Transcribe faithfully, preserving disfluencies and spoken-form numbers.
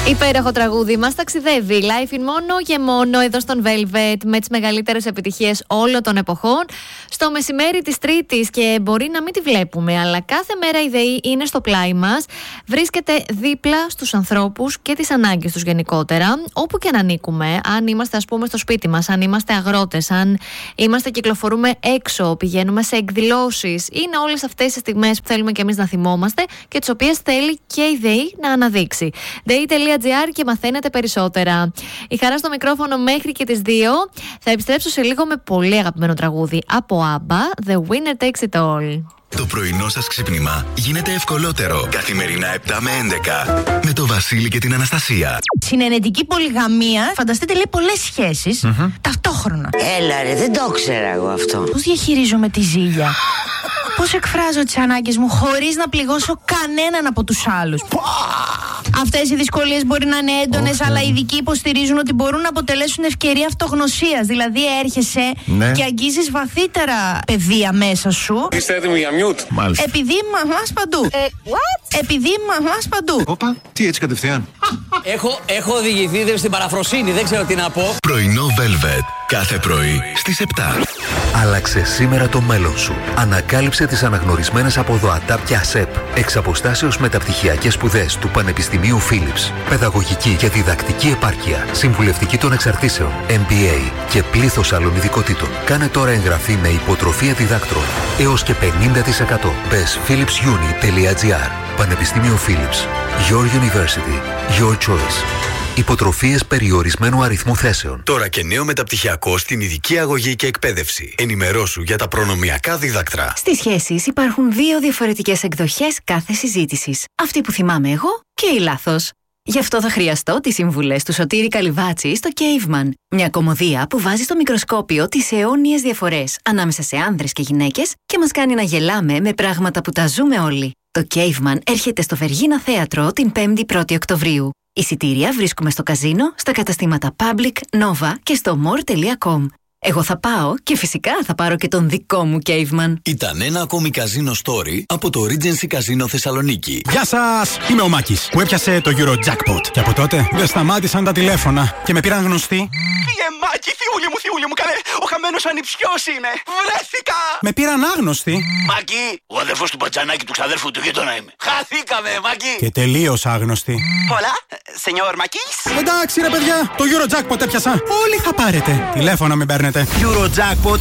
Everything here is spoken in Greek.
Υπέροχο τραγούδι μας ταξιδεύει live in μόνο και μόνο εδώ στον Velvet με τις μεγαλύτερες επιτυχίες όλων των εποχών στο μεσημέρι της Τρίτης, και μπορεί να μην τη βλέπουμε, αλλά κάθε μέρα η ΔΕΗ είναι στο πλάι μας, βρίσκεται δίπλα στους ανθρώπους και τις ανάγκες τους γενικότερα, όπου και να ανήκουμε, αν είμαστε ας πούμε στο σπίτι μας, αν είμαστε αγρότες, αν είμαστε κυκλοφορούμε έξω, πηγαίνουμε σε εκδηλώσεις. Είναι όλες αυτές τις στιγμές που θέλουμε και εμείς να θυμόμαστε και τις οποίες θέλει και η ΔΕΗ να αναδείξει. ΔΕΗ τελεία τζι άρ και μαθαίνετε περισσότερα. Η Χαρά στο μικρόφωνο μέχρι και τις δύο. Θα επιστρέψω σε λίγο με πολύ αγαπημένο τραγούδι από ABBA, The Winner Takes It All. Το πρωινό σας ξύπνημα γίνεται ευκολότερο. Καθημερινά επτά με έντεκα με το Βασίλη και την Αναστασία. Συνενετική πολυγαμία, φανταστείτε, λέει πολλές σχέσεις mm-hmm. ταυτόχρονα. Έλα ρε, δεν το ήξερα εγώ αυτό. Πώς διαχειρίζομαι τη ζήλια? Πώς εκφράζω τις ανάγκες μου χωρίς να πληγώσω κανέναν από τους άλλους? Αυτές οι δυσκολίες μπορεί να είναι έντονες, αλλά οι ειδικοί υποστηρίζουν ότι μπορούν να αποτελέσουν ευκαιρία αυτογνωσίας. Δηλαδή έρχεσαι ναι. και αγγίζεις βαθύτερα πεδία μέσα σου. Είστε έτοιμοι για μιούτ? Μάλιστα. Επειδή μαμάς παντού. Ε, what? Επειδή μαμάς παντού. Όπα, τι έτσι κατευθείαν? έχω, έχω οδηγηθεί στην παραφροσύνη, δεν ξέρω τι να πω. Πρωινό Velvet. Κάθε πρωί στις επτά. Άλλαξε σήμερα το μέλλον σου. Ανακάλυψε τις αναγνωρισμένες από ΔΟΑΤΑΠ ΑΣΕΠ. Εξ αποστάσεως μεταπτυχιακές σπουδές του Πανεπιστημίου Philips. Παιδαγωγική και διδακτική επάρκεια. Συμβουλευτική των εξαρτήσεων. εμ μπι έι και πλήθος άλλων ειδικοτήτων. Κάνε τώρα εγγραφή με υποτροφία διδάκτρων. Έως και πενήντα τοις εκατό. Μπες philips uni τελεία τζι άρ. Πανεπιστήμιο Philips. Your University. Your choice. Υποτροφίες περιορισμένου αριθμού θέσεων. Τώρα και νέο μεταπτυχιακό στην ειδική αγωγή και εκπαίδευση. Ενημερώσου για τα προνομιακά δίδακτρα. Στις σχέσεις υπάρχουν δύο διαφορετικές εκδοχές κάθε συζήτησης. Αυτή που θυμάμαι εγώ και η λάθος. Γι' αυτό θα χρειαστώ τις συμβουλές του Σωτήρη Καλυβάτση στο Caveman. Μια κωμωδία που βάζει στο μικροσκόπιο τις αιώνιες διαφορές ανάμεσα σε άνδρες και γυναίκες και μας κάνει να γελάμε με πράγματα που τα ζούμε όλοι. Το Caveman έρχεται στο Βεργίνα Θέατρο την πέμπτη πρώτη Οκτωβρίου. Εισιτήρια βρίσκουμε στο καζίνο, στα καταστήματα Public, Nova και στο more τελεία com. Εγώ θα πάω και φυσικά θα πάρω και τον δικό μου Caveman. Ήταν ένα ακόμη καζίνο story από το Regency Καζίνο Θεσσαλονίκη. Γεια σας! Είμαι ο Μάκης που έπιασε το Eurojackpot. Και από τότε δεν σταμάτησαν τα τηλέφωνα και με πήραν γνωστοί. Φύγε Μάκη, θιούλη μου, θιούλη μου, καλέ! Ο χαμένος ανιψιός είναι! Βρέθηκα! Με πήραν άγνωστοι. Μάκη, ο αδερφός του Πατζανάκη του ξαδέρφου του γείτονα είμαι. Χαθήκαμε, Μάκη! Και τελείως άγνωστοι. Hola, señor Μάκης. Εντάξει ρε παιδιά, το Eurojackpot έπιασα. Όλοι θα πάρετε. Τηλέφωνα μην παίρνετε. Eurojackpot